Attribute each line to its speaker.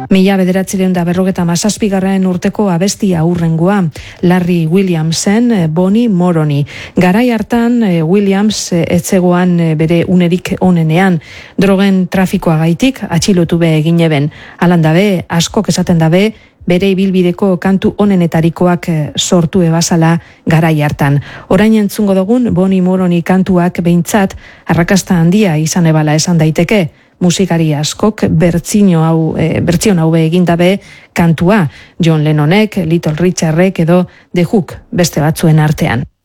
Speaker 1: 1957 urteko abestia hurrengoa, Larry Williamsen Bonnie Moroni. Garai hartan Williams etzegoan bere unerik onenean, drogen trafikoagaitik atxilotu be egin eben. Halan dabe, askok esaten dabe, bere ibilbideko kantu onenetarikoak sortu ebasala garai hartan. Orain entzungo dugun Bonnie Moroni kantuak behintzat arrakasta handia izan ebala esan daiteke. Musikari askok bertsio hau egin dabe kantua, John Lennonek, Little Richardek edo The Hook beste batzuen artean.